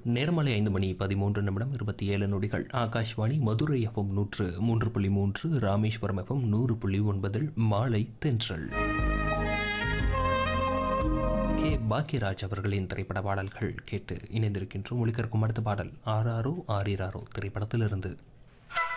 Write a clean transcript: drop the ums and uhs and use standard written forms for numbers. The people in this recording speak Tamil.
நேர்மலை 5:13 27 நொடிகள். ஆகாஷ்வாணி மதுரை எஃப்எம் 103.3, ராமேஸ்வரம் எஃப்எம் 100.9 மாலை தென்றல். கே பாக்கியராஜ் அவர்களின் திரைப்பட பாடல்கள் கேட்டு இணைந்திருக்கின்றோம். ஒளிக்கற்கும் அடுத்த பாடல் ஆராரோ ஆரிராரோ திரைப்படத்திலிருந்து.